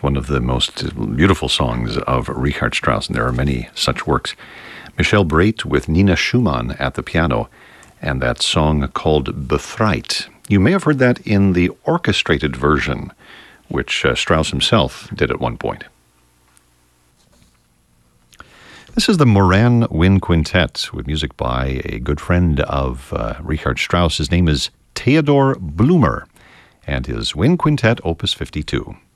one of the most beautiful songs of Richard Strauss, and there are many such works. Michel Breit with Nina Schumann at the piano, and that song called Befreit. You may have heard that in the orchestrated version, which Strauss himself did at one point. This is the Moran Wind Quintet with music by a good friend of Richard Strauss. His name is Theodor Blumer, and his Wind Quintet, Opus 52.